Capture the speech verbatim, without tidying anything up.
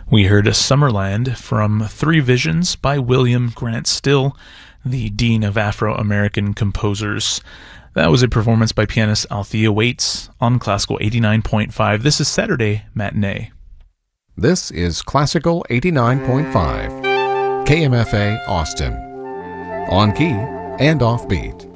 We heard Summerland from Three Visions by William Grant Still, the Dean of Afro-American Composers. That was a performance by pianist Althea Waits on Classical eighty-nine point five. This is Saturday Matinee. This is Classical eighty-nine point five, K M F A Austin, on key and offbeat.